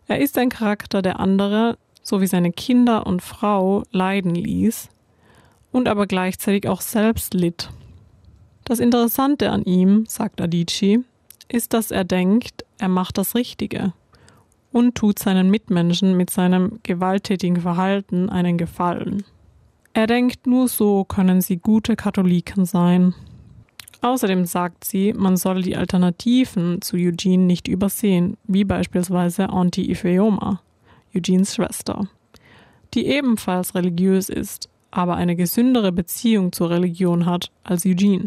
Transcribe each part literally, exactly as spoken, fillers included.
Er ist ein Charakter, der andere, sowie seine Kinder und Frau, leiden ließ und aber gleichzeitig auch selbst litt. Das Interessante an ihm, sagt Adichie, ist, dass er denkt, er macht das Richtige und tut seinen Mitmenschen mit seinem gewalttätigen Verhalten einen Gefallen. Er denkt, nur so können sie gute Katholiken sein. Außerdem sagt sie, man solle die Alternativen zu Eugene nicht übersehen, wie beispielsweise Auntie Ifeoma, Eugenes Schwester, die ebenfalls religiös ist, aber eine gesündere Beziehung zur Religion hat als Eugene.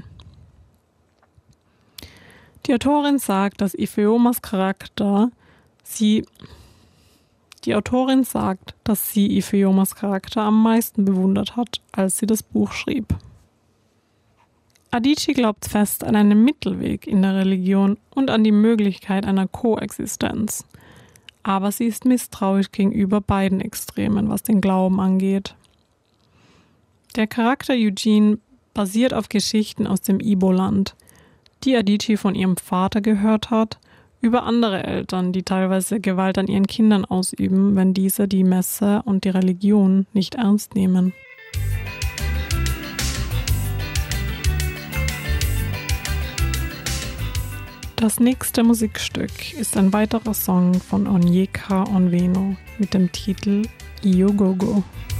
Die Autorin sagt, dass Ifeomas Charakter sie Die Autorin sagt, dass sie Ifeomas Charakter am meisten bewundert hat, als sie das Buch schrieb. Adichie glaubt fest an einen Mittelweg in der Religion und an die Möglichkeit einer Koexistenz. Aber sie ist misstrauisch gegenüber beiden Extremen, was den Glauben angeht. Der Charakter Eugene basiert auf Geschichten aus dem Ibo-Land, die Adichie von ihrem Vater gehört hat, über andere Eltern, die teilweise Gewalt an ihren Kindern ausüben, wenn diese die Messe und die Religion nicht ernst nehmen. Das nächste Musikstück ist ein weiterer Song von Onyeka Onwenu mit dem Titel Iyo Gogo.